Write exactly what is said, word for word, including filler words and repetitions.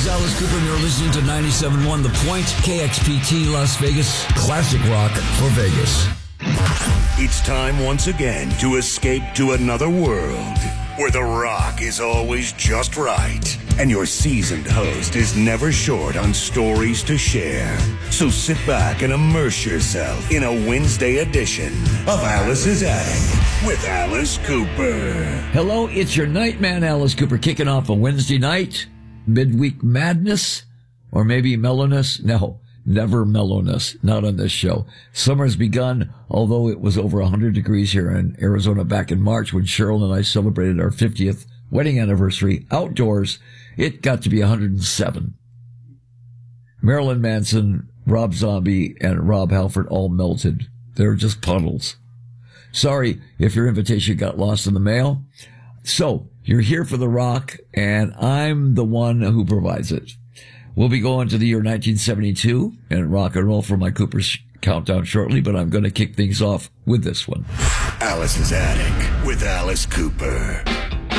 is Alice Cooper, and you're listening to ninety-seven point one The Point, K X P T Las Vegas, classic rock for Vegas. It's time once again to escape to another world where the rock is always just right and your seasoned host is never short on stories to share. So sit back and immerse yourself in a Wednesday edition of Alice's Attic with Alice Cooper. Hello, it's your Nightman, Alice Cooper, kicking off a Wednesday night. Midweek madness? Or maybe mellowness? No, never mellowness. Not on this show. Summer's begun, although it was over one hundred degrees here in Arizona back in March when Cheryl and I celebrated our fiftieth wedding anniversary outdoors. It got to be one hundred seven. Marilyn Manson, Rob Zombie, and Rob Halford all melted. They were just puddles. Sorry if your invitation got lost in the mail. So, you're here for the rock, and I'm the one who provides it. We'll be going to the year nineteen seventy-two and rock and roll for my Cooper's countdown shortly, but I'm going to kick things off with this one. Alice's Attic with Alice Cooper.